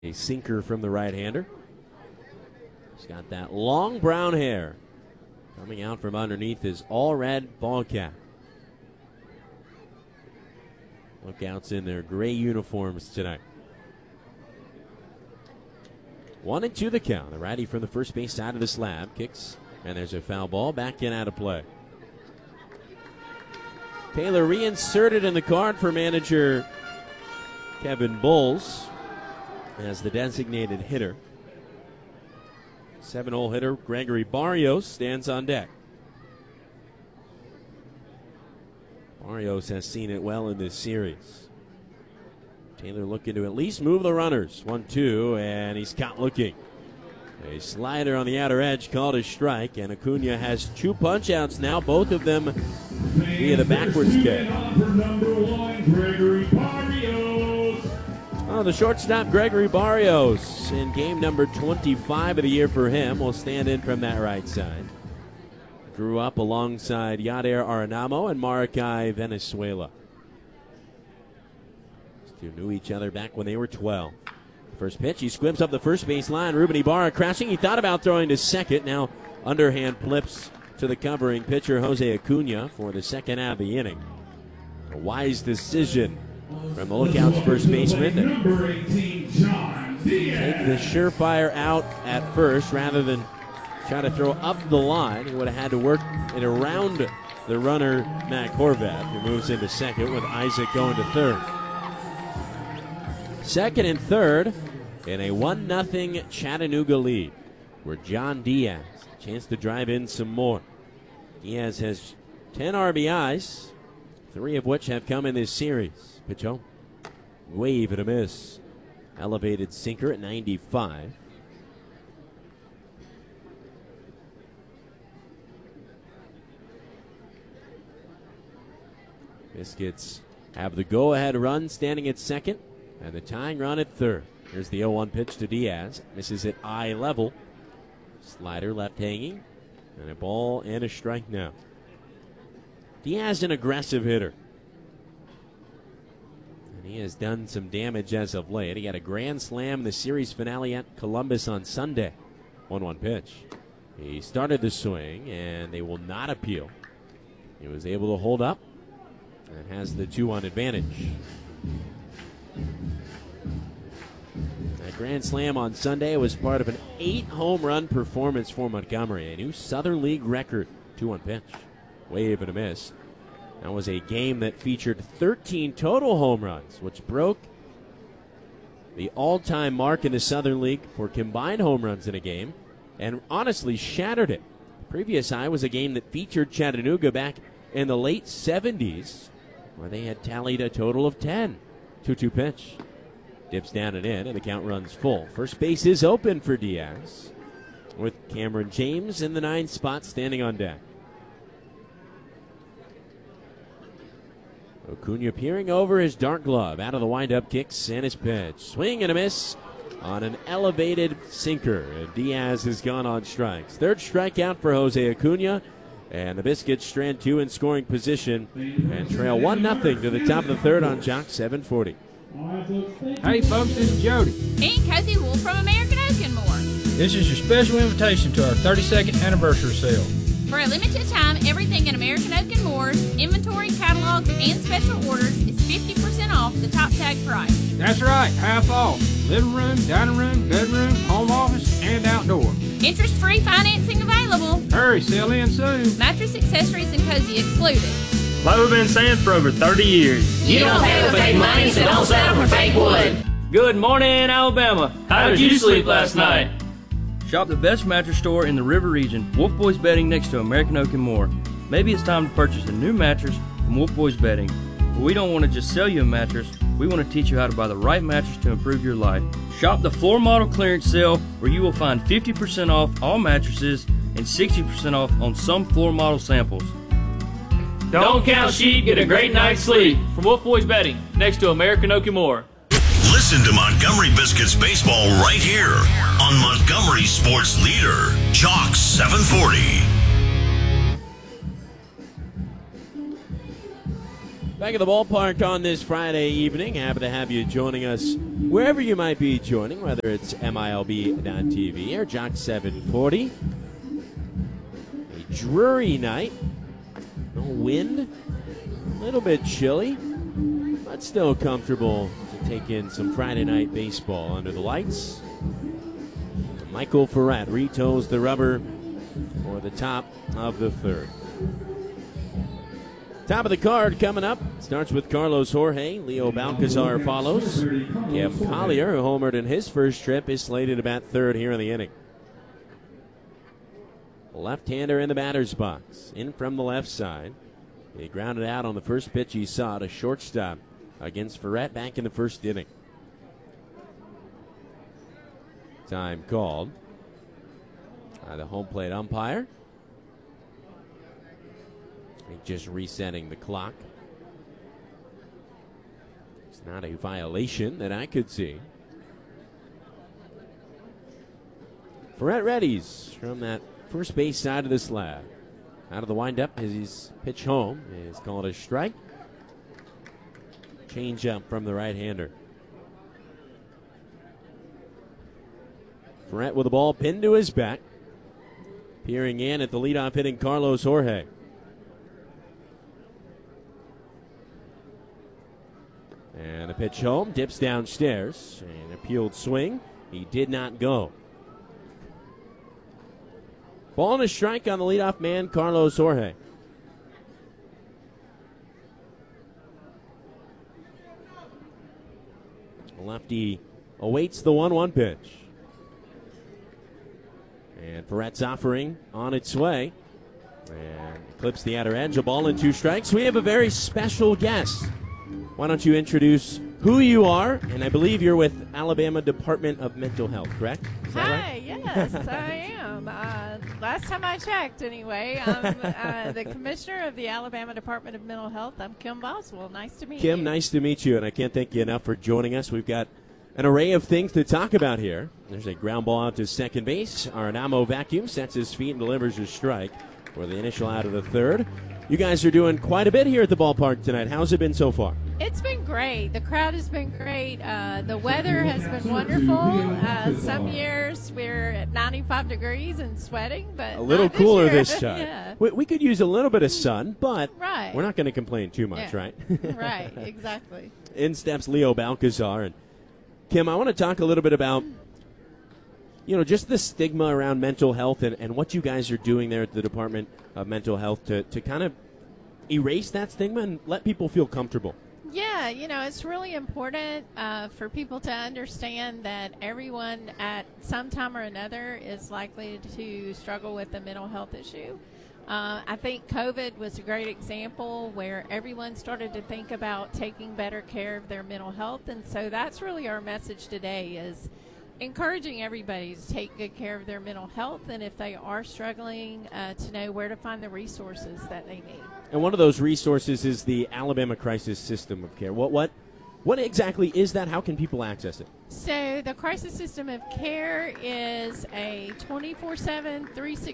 A sinker from the right-hander. He's got that long brown hair coming out from underneath his all-red ball cap. Lookouts in their gray uniforms tonight. 1-2 the count. The righty from the first base side of the slab kicks, and there's a foul ball back in out of play. Taylor reinserted in the card for manager Kevin Bowles as the designated hitter. 7-hole hitter Gregory Barrios stands on deck. Barrios has seen it well in this series. Taylor looking to at least move the runners. 1-2, and he's caught looking. A slider on the outer edge called a strike, and Acuna has 2 punch-outs now, both of them via the backwards kick. Oh, the shortstop Gregory Barrios in game number 25 of the year for him will stand in from that right side. Grew up alongside Yadier Arenamo and Maracay Venezuela. These two knew each other back when they were 12. First pitch, he squibs up the first base line. Ruben Ibarra crashing. He thought about throwing to second. Now underhand flips to the covering pitcher Jose Acuna for the second out of the inning. A wise decision from the Lookouts first baseman to take the surefire out at first rather than try to throw up the line. He would have had to work it around the runner Matt Horvath, who moves into second with Isaac going to third. Second and third in a 1-0 Chattanooga lead, where John Diaz a chance to drive in some more. Diaz has 10 RBIs, 3 of which have come in this series. Pitch home. Wave and a miss. Elevated sinker at 95. Biscuits have the go-ahead run standing at second and the tying run at third. Here's the 0-1 pitch to Diaz. Misses it eye level. Slider left hanging. And a ball and a strike now. Diaz an aggressive hitter. And he has done some damage as of late. He had a grand slam in the series finale at Columbus on Sunday. 1-1 pitch. He started the swing, and they will not appeal. He was able to hold up and has the 2-1 advantage. That grand slam on Sunday was part of an 8-home run performance for Montgomery, a new Southern League record. 2-1 pitch. Wave and a miss. That was a game that featured 13 total home runs, which broke the all-time mark in the Southern League for combined home runs in a game, and honestly shattered it. The previous high was a game that featured Chattanooga back in the late 70s, where they had tallied a total of 10. 2-2 pitch. Dips down and in, and the count runs full. First base is open for Diaz, with Cameron James in the 9th spot standing on deck. Acuna peering over his dark glove. Out of the windup, kicks and his pitch. Swing and a miss on an elevated sinker. And Diaz has gone on strikes. Third strikeout for Jose Acuna. And the Biscuits strand 2 in scoring position and trail 1-0 to the top of the third on Jock 740. Hey folks, this is Jody. And Cozy Wolf from American Oak and More. This is your special invitation to our 32nd anniversary sale. For a limited time, everything in American Oak and Moore's inventory, catalogs, and special orders is 50% off the top tag price. That's right, half off. Living room, dining room, bedroom, home office, and outdoor. Interest-free financing available. Hurry, sell in soon. Mattress accessories and cozy excluded. Like we've been saying for over 30 years. You don't pay with fake money, so don't settle for fake wood. Good morning, Alabama. How did you sleep last night? Shop the best mattress store in the River region, Wolf Boys Bedding next to American Oak and More. Maybe it's time to purchase a new mattress from Wolf Boys Bedding. But we don't want to just sell you a mattress. We want to teach you how to buy the right mattress to improve your life. Shop the floor model clearance sale where you will find 50% off all mattresses and 60% off on some floor model samples. Don't count sheep, get a great night's sleep. From Wolf Boys Bedding, next to American Oak and More. Listen to Montgomery Biscuits baseball right here on Montgomery Sports Leader, Jock 740. Back at the ballpark on this Friday evening. Happy to have you joining us wherever you might be joining, whether it's MILB.TV or Jock 740. A dreary night. No wind. A little bit chilly, but still comfortable to take in some Friday night baseball under the lights. Michael Ferret retoes the rubber for the top of the third. Top of the card coming up. Starts with Carlos Jorge. Leo Balcazar follows. Kim Collier, who homered in his first trip, is slated to bat third here in the inning. Left-hander in the batter's box. In from the left side. He grounded out on the first pitch he saw to shortstop against Ferret back in the first inning. Time called by the home plate umpire. Just resetting the clock. It's not a violation that I could see. Ferret readies from that first base side of the slab. Out of the windup as he's pitched home is called a strike. Change up from the right-hander. Ferret with the ball pinned to his back. Peering in at the leadoff hitting Carlos Jorge. And a pitch home, dips downstairs, and a peeled swing. He did not go. Ball and a strike on the leadoff man, Carlos Jorge. Lefty awaits the 1-1 pitch. And Ferret's offering on its way. And clips the outer edge, a ball and 2 strikes. We have a very special guest. Why don't you introduce who you are? And I believe you're with Alabama Department of Mental Health, correct? Is that Hi, right? yes, I am. Last time I checked, anyway, I'm the commissioner of the Alabama Department of Mental Health. I'm Kim Boswell. Nice to meet you. Kim, nice to meet you, and I can't thank you enough for joining us. We've got an array of things to talk about here. There's a ground ball out to second base. Arenamo vacuum sets his feet and delivers a strike for the initial out of the third. You guys are doing quite a bit here at the ballpark tonight. How's it been so far? It's been great. The crowd has been great. The weather has been wonderful. Some years we're at 95 degrees and sweating, but a little not cooler year. this time. Yeah. We could use a little bit of sun, but Right. we're not going to complain too much, Yeah. right? Right, exactly. In steps Leo Balcazar. And Kim, I want to talk a little bit about, just the stigma around mental health and what you guys are doing there at the Department of Mental Health to kind of erase that stigma and let people feel comfortable. Yeah, it's really important for people to understand that everyone at some time or another is likely to struggle with a mental health issue. I think COVID was a great example where everyone started to think about taking better care of their mental health, and so that's really our message today is encouraging everybody to take good care of their mental health, and if they are struggling, to know where to find the resources that they need. And one of those resources is the Alabama Crisis System of Care. What exactly is that? How can people access it? So the Crisis System of Care is a 24/7,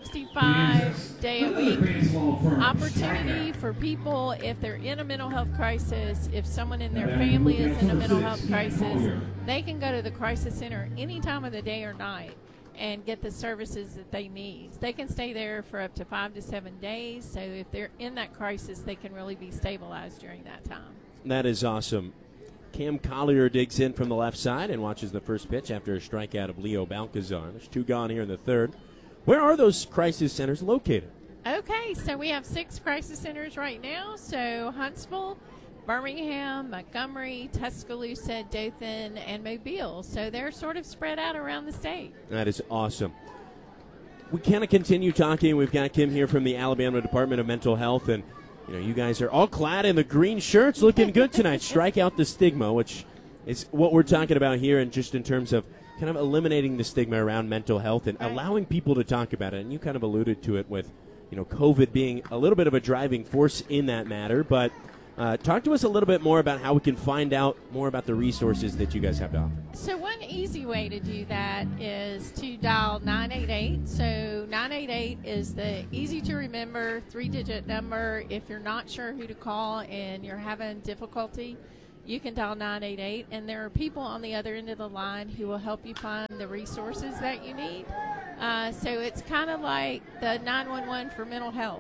365 day a week opportunity for people if they're in a mental health crisis, if someone in their family is in a mental health crisis, they can go to the Crisis Center any time of the day or night and get the services that they need. They can stay there for up to 5 to 7 days, so if they're in that crisis, they can really be stabilized during that time. That is awesome. Cam Collier digs in from the left side and watches the first pitch after a strikeout of Leo Balcazar. There's 2 gone here in the third. Where are those crisis centers located? Okay, so we have 6 crisis centers right now. So Huntsville, Birmingham, Montgomery, Tuscaloosa, Dothan, and Mobile. So they're sort of spread out around the state. That is awesome. We kind of continue talking. We've got Kim here from the Alabama Department of Mental Health, and you guys are all clad in the green shirts, looking good tonight. Strike out the stigma, which is what we're talking about here, and just in terms of kind of eliminating the stigma around mental health and allowing people to talk about it. And you kind of alluded to it with, COVID being a little bit of a driving force in that matter. But Talk to us a little bit more about how we can find out more about the resources that you guys have to offer. So one easy way to do that is to dial 988. So 988 is the easy-to-remember 3-digit number. If you're not sure who to call and you're having difficulty, you can dial 988, and there are people on the other end of the line who will help you find the resources that you need. So it's kind of like the 911 for mental health.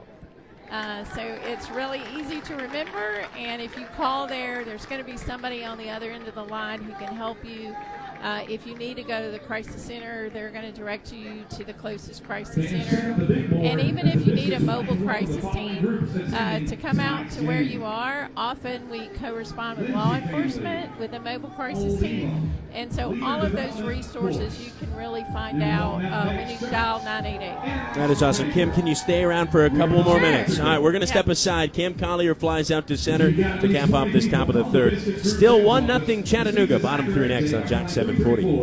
So it's really easy to remember, and if you call there's going to be somebody on the other end of the line who can help you. If you need to go to the crisis center, they're going to direct you to the closest crisis center. And even if you need a mobile crisis team to come out to where you are, often we correspond with law enforcement with a mobile crisis team. And so all of those resources you can really find out when you dial 988. That is awesome. Kim, can you stay around for a couple more minutes? All right, we're going to step aside. Cam Collier flies out to center to cap off this top of the third. Still 1-0 Chattanooga. Bottom three next on Jock 740.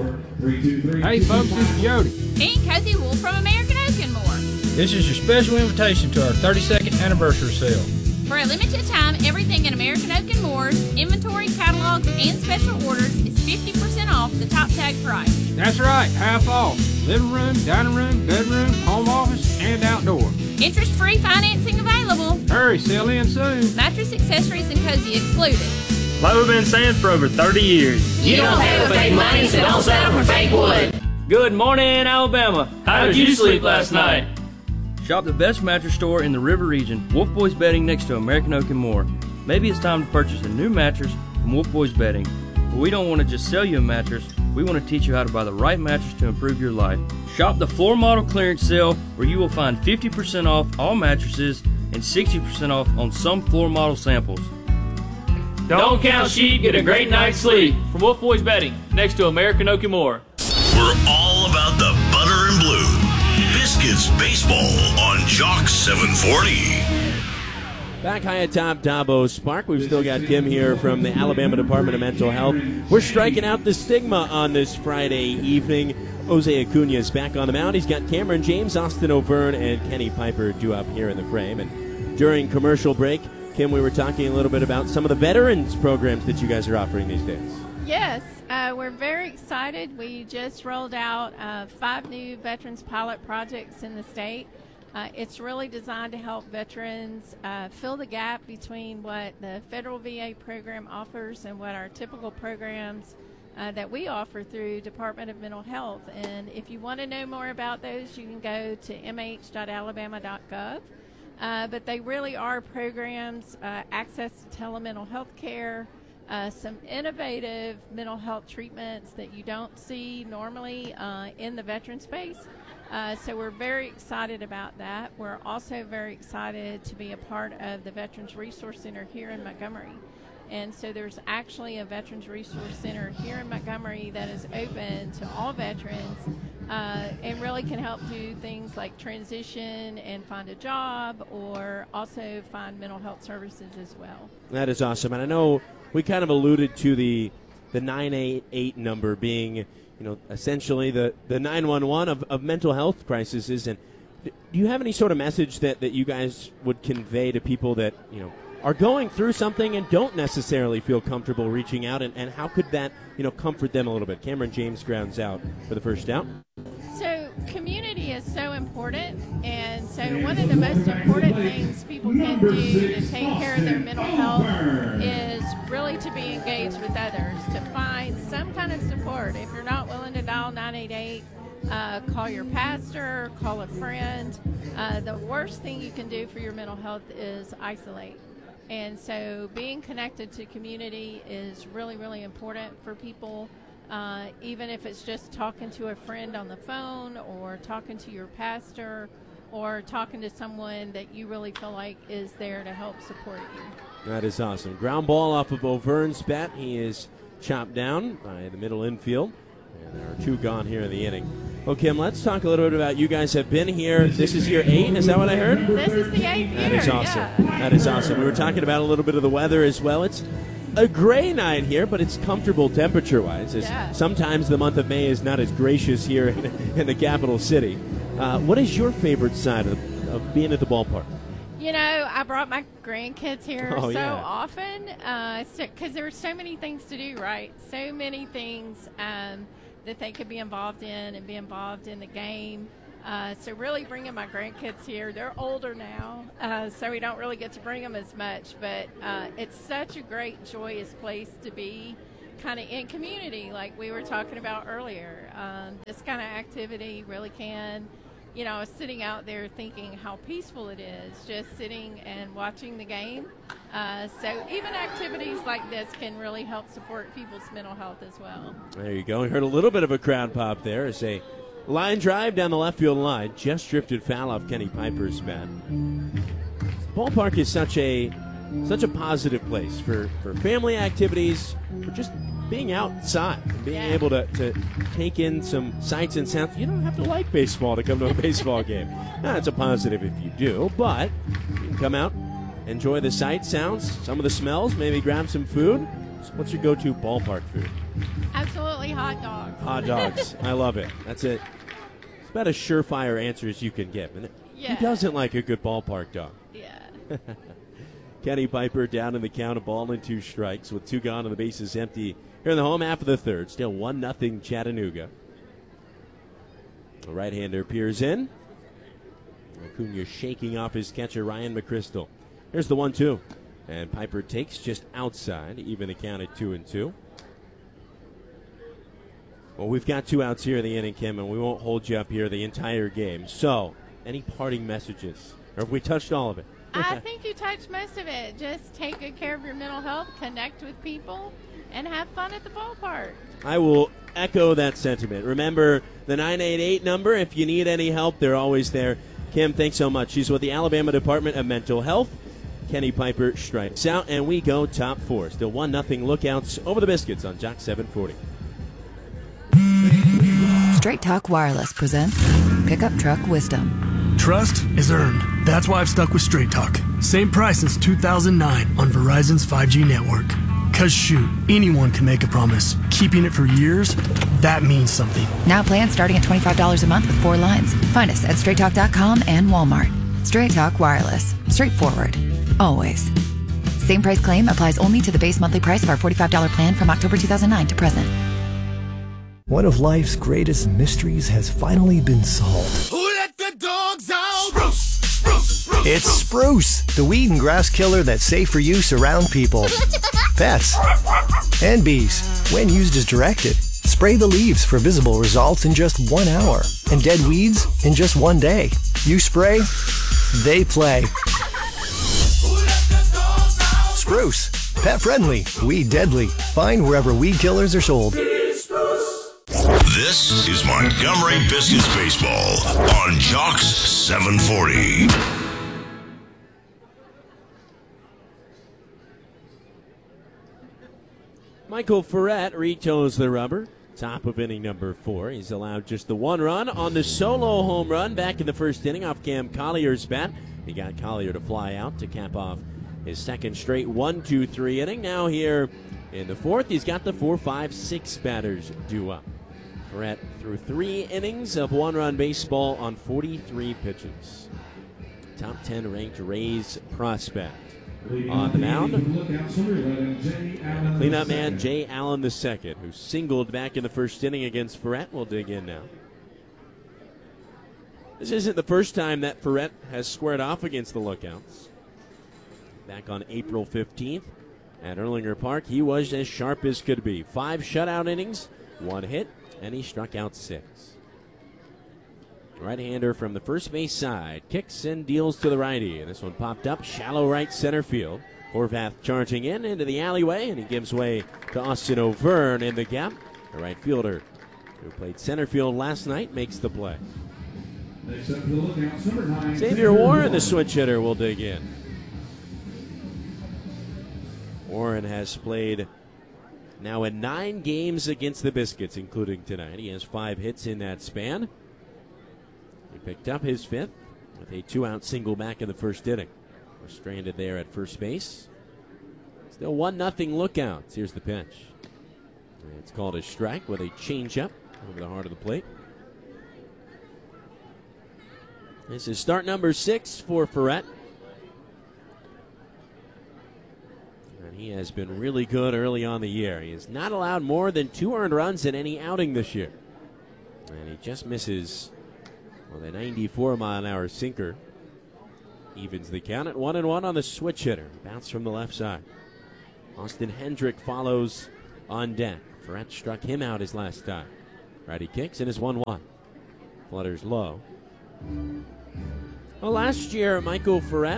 Hey, folks, this is Jody. And Cozy Wool from American Oak and More. This is your special invitation to our 32nd anniversary sale. For a limited time, everything in American Oak and Moore's inventory, catalogs, and special orders is 50% off the top tag price. That's right, half off. Living room, dining room, bedroom, home office, and outdoor. Interest-free financing available. Hurry, sell in soon. Mattress, accessories, and cozy excluded. Like we've been saying for over 30 years. You don't pay with fake money, so don't settle for fake wood. Good morning, Alabama. How did you sleep last night? Shop the best mattress store in the River Region, Wolf Boys Bedding next to American Oak and More. Maybe it's time to purchase a new mattress from Wolf Boys Bedding. But we don't want to just sell you a mattress, we want to teach you how to buy the right mattress to improve your life. Shop the floor model clearance sale where you will find 50% off all mattresses and 60% off on some floor model samples. Don't count sheep, get a great night's sleep. From Wolf Boys Bedding, next to American Oak and More. We're all about the butter and blue. Biscuits Baseball on Jock 740. Back high atop Davos Park, we've still got Kim here from the Alabama Department of Mental Health. We're striking out the stigma on this Friday evening. Jose Acuna is back on the mound. He's got Cameron James, Austin O'Byrne, and Kenny Piper due up here in the frame. And during commercial break, Kim, we were talking a little bit about some of the veterans programs that you guys are offering these days. Yes, we're very excited. We just rolled out 5 new veterans pilot projects in the state. It's really designed to help veterans fill the gap between what the federal VA program offers and what our typical programs that we offer through Department of Mental Health. And if you want to know more about those, you can go to mh.alabama.gov. But they really are programs, access to telemental health care, some innovative mental health treatments that you don't see normally in the veteran space. So we're very excited about that. We're also very excited to be a part of the Veterans Resource Center here in Montgomery. And so there's actually a Veterans Resource Center here in Montgomery that is open to all veterans and really can help do things like transition and find a job, or also find mental health services as well. That is awesome. And I know we kind of alluded to the 988 number being, essentially the 911 of mental health crises. And do you have any sort of message that you guys would convey to people that, are going through something and don't necessarily feel comfortable reaching out, and how could that, comfort them a little bit? Cameron James grounds out for the first out. So community is so important, and so one of the most important things people can do to take care of their mental health is really to be engaged with others, to find some kind of support. If you're not willing to dial 988, call your pastor, call a friend. The worst thing you can do for your mental health is isolate. And so being connected to community is really, really important for people, even if it's just talking to a friend on the phone, or talking to your pastor, or talking to someone that you really feel like is there to help support you. That is awesome. Ground ball off of O'Byrne's bat. He is chopped down by the middle infield. And there are 2 gone here in the inning. Well, Kim, let's talk a little bit about, you guys have been here. This is year 8. Is that what I heard? This is the 8th year. That is awesome. Yeah. That is awesome. We were talking about a little bit of the weather as well. It's a gray night here, but it's comfortable temperature-wise. Yeah. Sometimes the month of May is not as gracious here in the capital city. What is your favorite side of being at the ballpark? You know, I brought my grandkids here yeah. often because there are so many things to do, right? So many things that they could be involved in and be involved in the game. So really bringing my grandkids here, they're older now, so we don't really get to bring them as much, but it's such a great, joyous place to be kind of in community like we were talking about earlier. This kind of activity really can, you know, I was sitting out there thinking how peaceful it is just sitting and watching the game. So even activities like this can really help support people's mental health as well. There you go. We heard a little bit of a crowd pop there as a line drive down the left field line just drifted foul off Kenny Piper's bat. Ballpark is such a positive place for family activities, for just being outside and being able to take in some sights and sounds. You don't have to like baseball to come to a baseball game. Now, it's a positive if you do, but you can come out, enjoy the sights, sounds, some of the smells, maybe grab some food. What's your go-to ballpark food? Absolutely hot dogs. Hot dogs. I love it. That's it. It's about as surefire answer as you can get. And Yeah. who doesn't like a good ballpark dog? Yeah. Kenny Piper down in the count, a ball and 2 strikes with 2 gone and the bases empty here in the home half of the third. Still 1-0 Chattanooga. The right-hander peers in. Acuna shaking off his catcher, Ryan McChrystal. Here's the 1-2. And Piper takes just outside, even the count at 2-2. Well, we've got 2 outs here in the inning, Kim, and we won't hold you up here the entire game. So, any parting messages? Or have we touched all of it? I think you touched most of it. Just take good care of your mental health, connect with people, and have fun at the ballpark. I will echo that sentiment. Remember the 988 number. If you need any help, they're always there. Kim, thanks so much. She's with the Alabama Department of Mental Health. Kenny Piper strikes out, and we go top 4. Still 1-0 Lookouts over the Biscuits on Jock 740. Straight Talk Wireless presents Pickup Truck Wisdom. Trust is earned. That's why I've stuck with Straight Talk. Same price since 2009 on Verizon's 5G network. Cause shoot, anyone can make a promise. Keeping it for years, that means something. Now plans starting at $25 a month with 4 lines. Find us at straighttalk.com and Walmart. Straight Talk Wireless. Straightforward. Always. Same price claim applies only to the base monthly price of our $45 plan from October 2009 to present. One of life's greatest mysteries has finally been solved. Who let the dogs out? Spruce, spruce, spruce. It's Spruce, the weed and grass killer that's safe for use around people, pets, and bees. When used as directed, spray the leaves for visible results in just 1 hour, and dead weeds in just 1 day. You spray, they play. Spruce, pet friendly, weed deadly. Find wherever weed killers are sold. This is Montgomery Biscuits Baseball on Jocks 740. Michael Ferret retoes the rubber. Top of inning number 4. He's allowed just the 1 run on the solo home run back in the first inning off Cam Collier's bat. He got Collier to fly out to cap off his second straight 1-2-3 inning. Now here in the 4th, he's got the 4, 5, 6 batters due up. Ferret threw 3 innings of 1-run baseball on 43 pitches. Top 10 ranked Rays prospect. On the mound, cleanup man Jay Allen II, who singled back in the first inning against Ferret. We'll dig in now. This isn't the first time that Ferret has squared off against the Lookouts. Back on April 15th at Erlanger Park, he was as sharp as could be. 5 shutout innings, 1 hit, and he struck out 6. Right-hander from the first base side kicks and deals to the righty. And this one popped up shallow right center field. Horvath charging into the alleyway, and he gives way to Austin O'Verne in the gap. The right fielder who played center field last night makes the play. Xavier Warren, the switch hitter, will dig in. Warren has played now in 9 games against the Biscuits, including tonight. He has 5 hits in that span. He picked up his 5th with a 2-out single back in the first inning. We're stranded there at first base. Still 1-0 Lookouts. Here's the pitch. It's called a strike with a changeup over the heart of the plate. This is start number 6 for Ferret. And he has been really good early on the year. He has not allowed more than 2 earned runs in any outing this year. And he just misses with a 94-mile-an-hour sinker. Evens the count at 1-1 on the switch hitter. Bounce from the left side. Austin Hendrick follows on deck. Ferret struck him out his last time. Righty kicks and is 1-1. Flutters low. Well, last year, Michael Ferret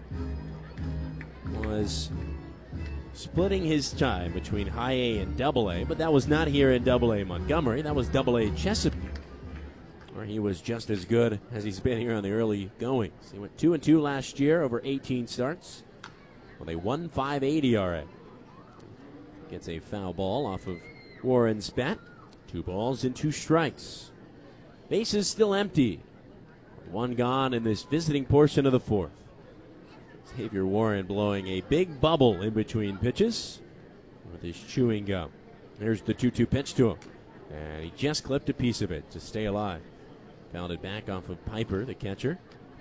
was splitting his time between high A and double A, but that was not here in double A Montgomery. That was double A Chesapeake, where he was just as good as he's been here on the early goings. He went 2-2 last year over 18 starts with a 1.58 ERA. Gets a foul ball off of Warren's bat. 2 balls and 2 strikes. Bases still empty. 1 gone in this visiting portion of the 4th. Xavier Warren blowing a big bubble in between pitches with his chewing gum. There's the 2-2 pitch to him. And he just clipped a piece of it to stay alive. Fouled it back off of Piper, the catcher.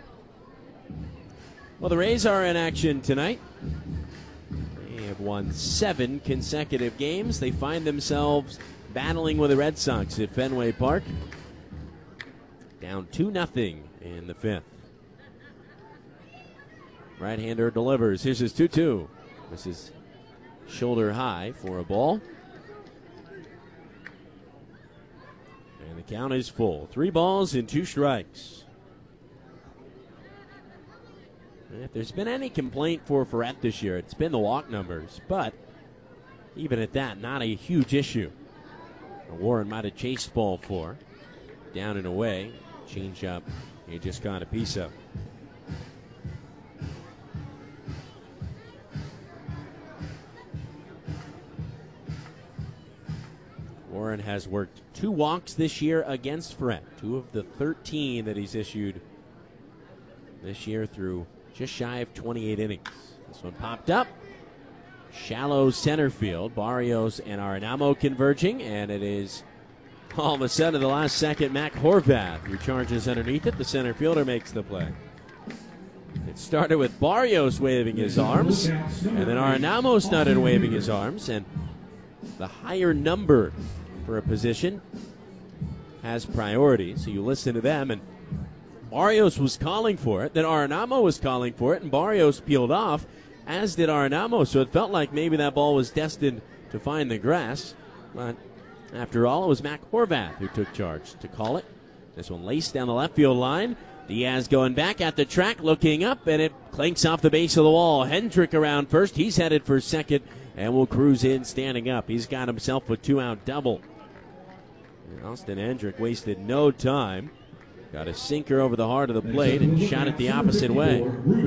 Well, the Rays are in action tonight. They have won 7 consecutive games. They find themselves battling with the Red Sox at Fenway Park. Down 2-0 in the 5th. Right-hander delivers. Here's his 2-2. This is shoulder high for a ball. And the count is full. 3 balls and 2 strikes. And if there's been any complaint for Ferret this year, it's been the walk numbers. But even at that, not a huge issue. Warren might have chased ball 4. Down and away. Change up. He just got a piece of. Warren has worked 2 walks this year against Ferret. 2 of the 13 that he's issued this year through just shy of 28 innings. This one popped up. Shallow center field. Barrios and Arenamo converging, and it is all of a sudden the last second Mac Horvath who charges underneath it. The center fielder makes the play. It started with Barrios waving his arms, and then Arenamo started waving his arms, and the higher number for a position has priority, so you listen to them, and Barrios was calling for it, then Arenamo was calling for it, and Barrios peeled off, as did Arenamo, so it felt like maybe that ball was destined to find the grass, but after all, it was Mac Horvath who took charge to call it. This one laced down the left field line. Diaz going back at the track, looking up, and it clanks off the base of the wall. Hendrick around first. He's headed for second and will cruise in standing up. He's got himself a 2-out double. And Austin Hendrick wasted no time. Got a sinker over the heart of the plate and shot it the opposite way.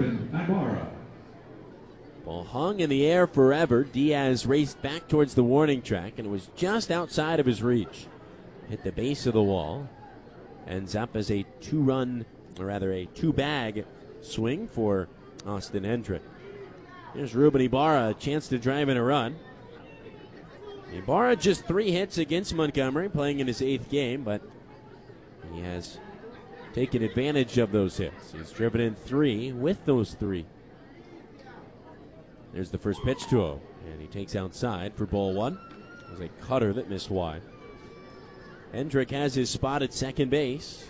Ball hung in the air forever. Diaz raced back towards the warning track, and it was just outside of his reach. Hit the base of the wall. Ends up as a 2-run, or rather a 2-bag swing for Austin Hendrick. Here's Ruben Ibarra, a chance to drive in a run. Ibarra just 3 hits against Montgomery, playing in his 8th game, but he has taken advantage of those hits. He's driven in 3 with those 3. There's the first pitch to him, and he takes outside for ball 1. It was a cutter that missed wide. Hendrick has his spot at second base.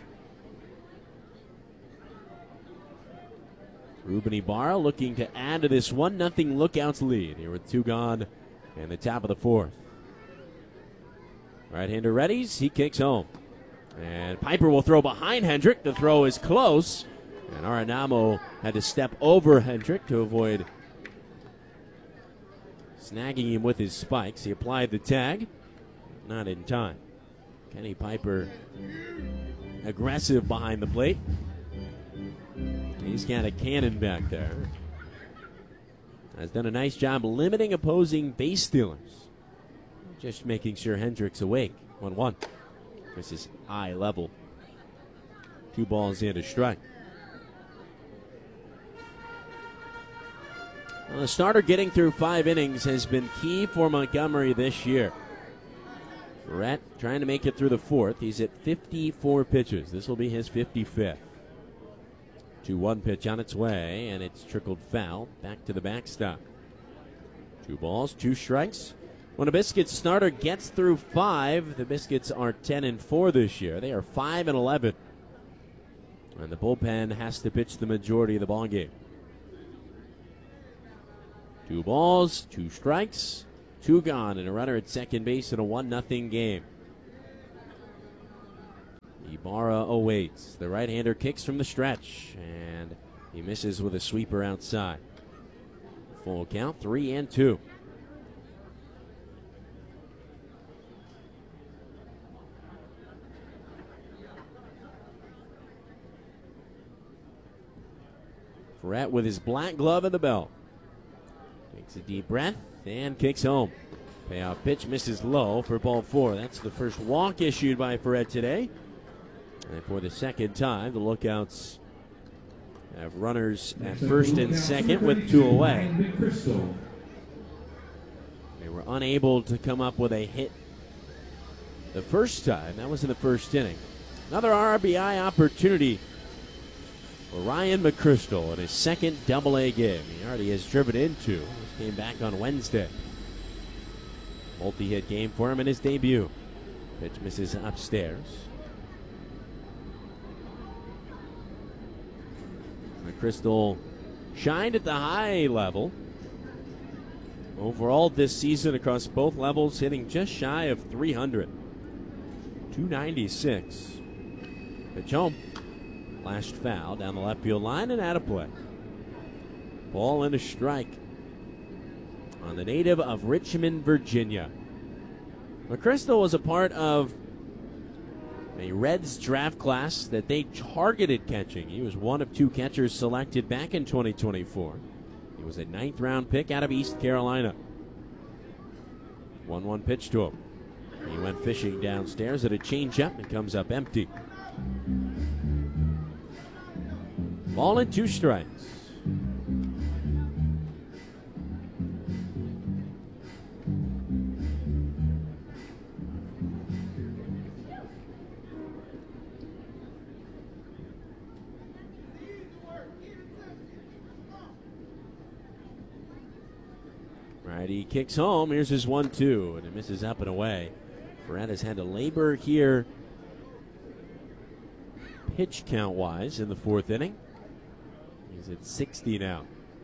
Ruben Ibarra looking to add to this 1-0 Lookouts lead here with 2 gone and the top of the 4th. Right-hander readies, he kicks home. And Piper will throw behind Hendrick. The throw is close, and Arenamo had to step over Hendrick to avoid snagging him with his spikes. He applied the tag, not in time. Kenny Piper aggressive behind the plate. He's got a cannon back there. Has done a nice job limiting opposing base stealers. Just making sure Hendrick's awake. 1-1. This is high level. 2 balls in, a strike. Well, the starter getting through 5 innings has been key for Montgomery this year. Ferret trying to make it through the 4th. He's at 54 pitches. This will be his 55th. 2-1 pitch on its way, and it's trickled foul back to the backstop. 2 balls, 2 strikes. When a Biscuits starter gets through 5, the Biscuits are 10-4 this year. They are 5-11. And the bullpen has to pitch the majority of the ball game. 2 balls, 2 strikes, 2 gone, and a runner at second base in a 1-0 game. Ibarra awaits. The right-hander kicks from the stretch, and he misses with a sweeper outside. Full count, 3-2. Ferret with his black glove in the belt. Takes a deep breath and kicks home. Payoff pitch misses low for ball 4. That's the first walk issued by Ferret today. And for the second time, the Lookouts have runners at first and second with 2 away. They were unable to come up with a hit the first time. That was in the first inning. Another RBI opportunity for Ryan McChrystal in his second Double-A game. He already has driven in 2. This came back on Wednesday. Multi-hit game for him in his debut. Pitch misses upstairs. McChrystal shined at the high level. Overall this season across both levels, hitting just shy of 300. 296. Pitch home. Flashed foul down the left field line and out of play. Ball and a strike on the native of Richmond, Virginia. McChrystal was a part of a Reds draft class that they targeted catching. He was one of 2 catchers selected back in 2024. He was a 9th round pick out of East Carolina. 1-1 pitch to him. He went fishing downstairs at a changeup and comes up empty. Ball and 2 strikes. Righty kicks home. Here's his 1-2, and it misses up and away. Ferret has had to labor here pitch count-wise in the 4th inning. He's at 60 now.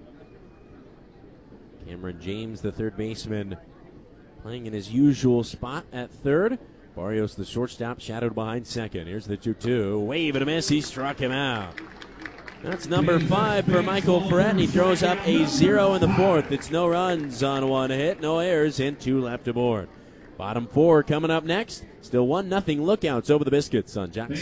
Cameron James, the third baseman, playing in his usual spot at third. Barrios, the shortstop, shadowed behind second. Here's the 2-2. Wave and a miss. He struck him out. That's number 5 for Michael Ferret, and he throws up a 0 in the 4th. It's no runs on 1 hit, no errors, and 2 left aboard. Bottom 4 coming up next. Still 1-0 Lookouts over the Biscuits on Jock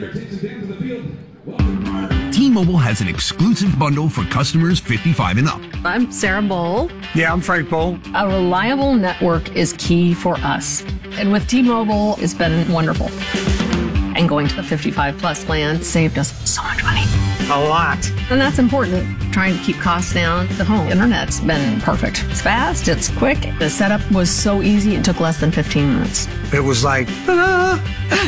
740. T-Mobile has an exclusive bundle for customers 55 and up. I'm Sarah Bowl. Yeah, I'm Frank Bowl. A reliable network is key for us. And with T-Mobile, it's been wonderful. And going to the 55 plus plan saved us so much money. A lot. And that's important. Trying to keep costs down. The home internet's been perfect. It's fast, it's quick. The setup was so easy, it took less than 15 minutes. It was like, ta-da!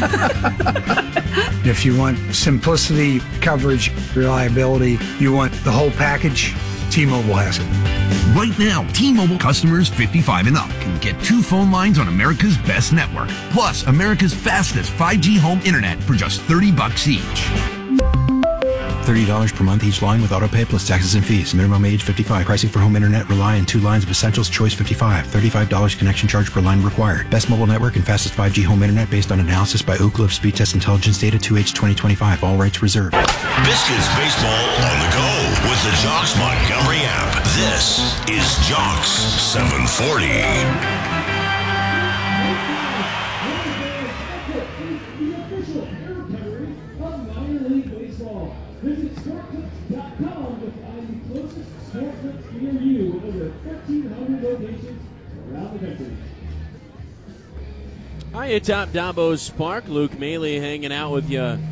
If you want simplicity, coverage, reliability, you want the whole package, T-Mobile has it. Right now, T-Mobile customers 55 and up can get 2 phone lines on America's best network, plus America's fastest 5G home internet for just $30 each. $30 per month each line with autopay plus taxes and fees. Minimum age 55. Pricing for home internet rely on 2 lines of Essentials. Choice 55. $35 connection charge per line required. Best mobile network and fastest 5G home internet based on analysis by Ookla of Speed Test Intelligence Data 2H 2025. All rights reserved. Biscuits baseball on the go with the Jocks Montgomery app. This is Jocks 740. Visit ScoreClips.com to find the closest ScoreClips near you with over 1,300 locations around the country. Hi, atop Dabo's Park. Luke Maley hanging out with you